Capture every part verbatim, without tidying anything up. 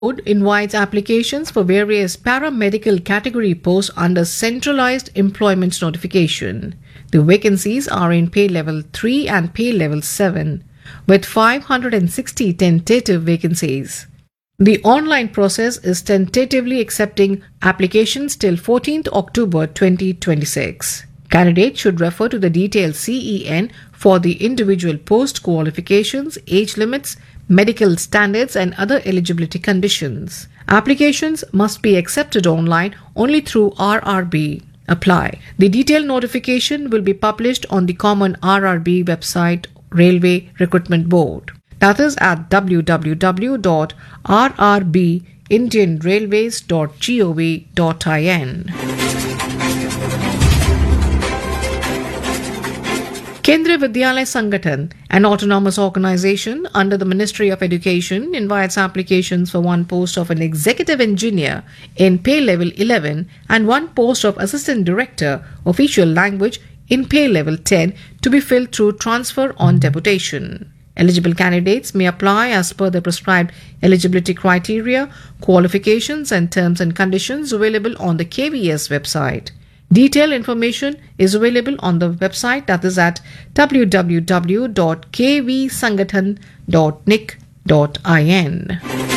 Board invites applications for various paramedical category posts under centralized employment notification. The vacancies are in pay level three and pay level seven, with five hundred sixty tentative vacancies. The online process is tentatively accepting applications till fourteenth October twenty twenty-six. Candidates should refer to the detailed C E N for the individual post qualifications, age limits, medical standards and other eligibility conditions. Applications must be accepted online only through R R B. Apply. The detailed notification will be published on the common R R B website, Railway Recruitment Board. That is at w w w dot r r b indian railways dot gov dot in. Kendriya Vidyalaya Sangathan, an autonomous organization under the Ministry of Education, invites applications for one post of an executive engineer in pay level eleven and one post of assistant director official language in pay level ten to be filled through transfer on deputation. Eligible candidates may apply as per the prescribed eligibility criteria, qualifications and terms and conditions available on the K V S website. Detailed information is available on the website, that is at w w w dot k v sangathan dot n i c dot in.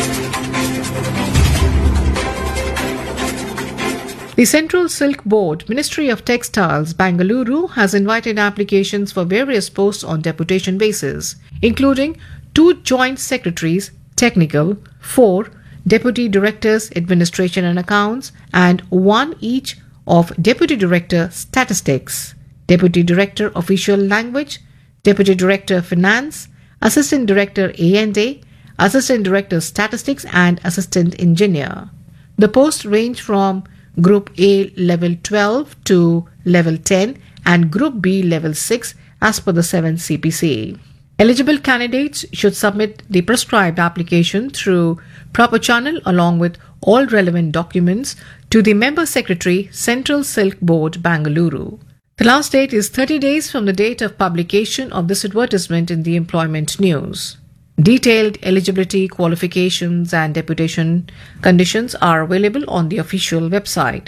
The Central Silk Board, Ministry of Textiles, Bangalore, has invited applications for various posts on deputation basis, including two joint secretaries, technical, four deputy directors, administration and accounts, and one each of Deputy Director Statistics, Deputy Director Official Language, Deputy Director Finance, Assistant Director A and A, Assistant Director Statistics and Assistant Engineer. The posts range from Group A Level twelve to Level ten and Group B Level six as per the seventh C P C. Eligible candidates should submit the prescribed application through proper channel along with all relevant documents to the Member Secretary, Central Silk Board, Bangalore. The last date is thirty days from the date of publication of this advertisement in the Employment News. Detailed eligibility, qualifications and deputation conditions are available on the official website.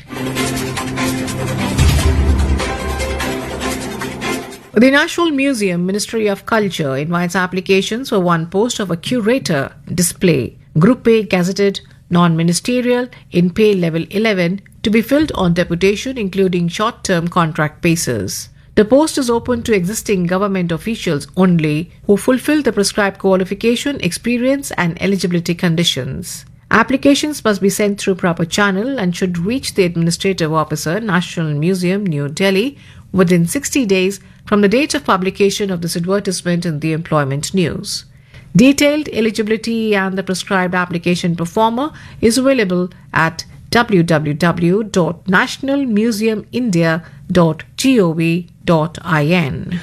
The National Museum, Ministry of Culture, invites applications for one post of a curator, display, Group A gazetted, non-ministerial, in pay level eleven to be filled on deputation, including short-term contract basis. The post is open to existing government officials only who fulfill the prescribed qualification, experience and eligibility conditions. Applications must be sent through proper channel and should reach the Administrative Officer, National Museum, New Delhi, within sixty days from the date of publication of this advertisement in the Employment News. Detailed eligibility and the prescribed application performer is available at w w w dot national museum india dot gov dot in.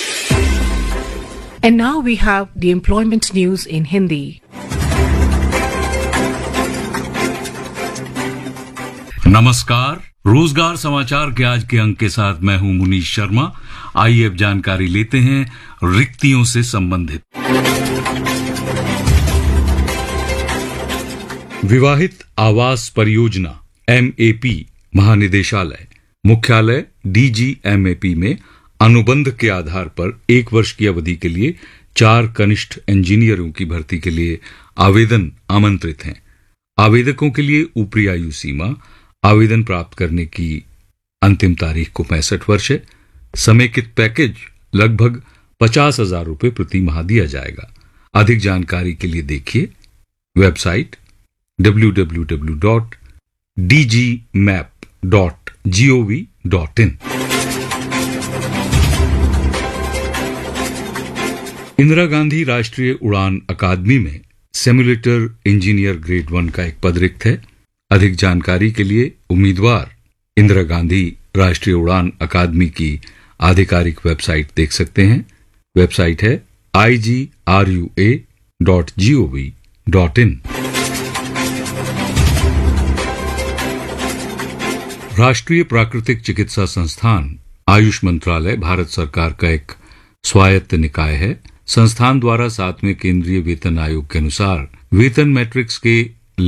And now we have the Employment News in Hindi. नमस्कार, रोजगार समाचार के आज के अंक के साथ मैं हूं मुनीश शर्मा। आइए अब जानकारी लेते हैं रिक्तियों से संबंधित। विवाहित आवास परियोजना एम ए पी महानिदेशालय मुख्यालय D G M A P में अनुबंध के आधार पर एक वर्ष की अवधि के लिए चार कनिष्ठ इंजीनियरों की भर्ती के लिए आवेदन आमंत्रित हैं। आवेदकों के लिए ऊपरी आयु सीमा आवेदन प्राप्त करने की अंतिम तारीख को पैंसठ वर्ष है। समेकित पैकेज लगभग पचास हजार रुपये प्रति माह दिया जाएगा। अधिक जानकारी के लिए देखिए website W W W dot D G map dot gov dot in. Indira Gandhi राष्ट्रीय उड़ान अकादमी में सिमुलेटर इंजीनियर ग्रेड वन का एक पद रिक्त है। अधिक जानकारी के लिए उम्मीदवार इंदिरा गांधी राष्ट्रीय उड़ान अकादमी की आधिकारिक वेबसाइट देख सकते हैं। वेबसाइट है आई जी are U A dot gov dot in. राष्ट्रीय प्राकृतिक चिकित्सा संस्थान आयुष मंत्रालय भारत सरकार का एक स्वायत्त निकाय है। संस्थान द्वारा सातवें केंद्रीय वेतन आयोग के अनुसार वेतन मैट्रिक्स के